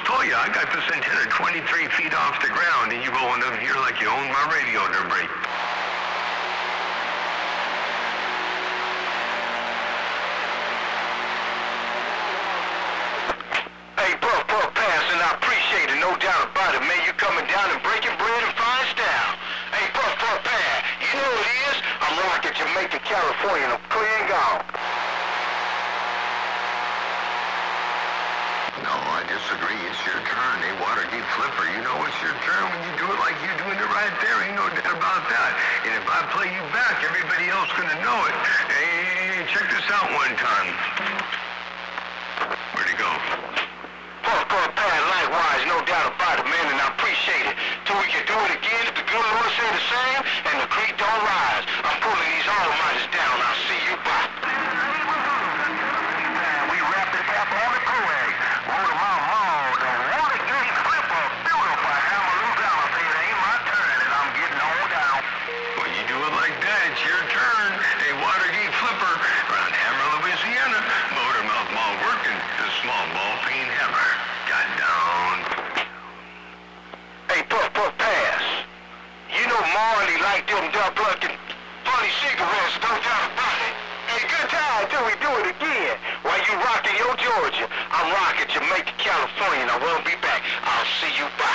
just told you, I got this antenna 23 feet off the ground, and you rolling up here like you own my radio debris. Hey, Puff Pass, and I appreciate it, no doubt about it, man. You coming down and breaking bread and fine style. Hey, Puff Pass, you know what it is? I'm rocking Jamaica, California, and I'm clear and gone. No, I disagree. It's your turn. Hey, Watergate Flipper, you know it's your turn when you do it like you're doing it right there. Ain't no doubt about that. And if I play you back, everybody else gonna know it. Hey, check this out one time. Where'd he go? Puff Pass, likewise, no doubt about it, man, and I appreciate it. Till we can do it again, if the good Lord say the same, and the creek don't rise. I'm pulling these almighties down. I'll see you bye. We wrapped it up on the Kool-Aid. Word of my mom, the Watergate Flipper, beautiful Hammerloo Gallop. It ain't my turn, and I'm getting on down. When you do it like that, it's your turn. Hey, Watergate Flipper, around Hammer, Louisiana. Motor mouth mall working, the small ball peen hammer. Got down. Hey, Puff Pass. You know Marley like them duck-looking funny cigarettes, no doubt about it. Hey, good time till we do it again. While you rocking your Georgia, I'm rocking Jamaica, California, and I won't be back. I'll see you bye.